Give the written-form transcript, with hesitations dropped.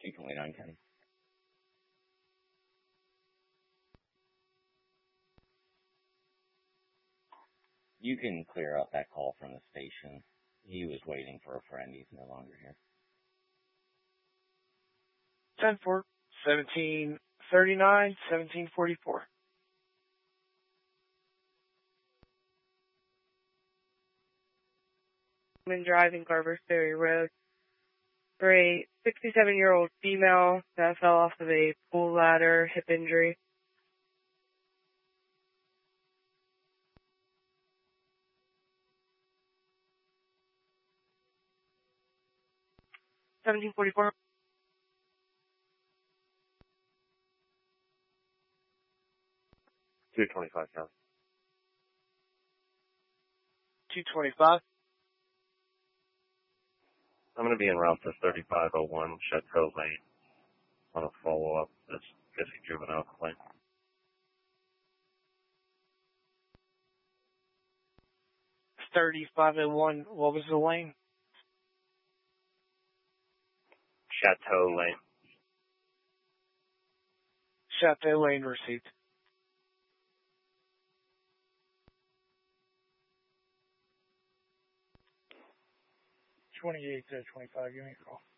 229 10. You can clear out that call from the station. He was waiting for a friend. He's no longer here. 10-4, 1739, 1744. Woman driving Garber's Ferry Road for a 67-year-old female that fell off of a pool ladder, hip injury. $17.44. $225, Cal. $225. I'm going to be en route to 3501 Chateau Lane on a follow-up. This missing juvenile complaint. $3501. What was the lane? Chateau Lane. Chateau Lane received. 28 to 25. Give me a call.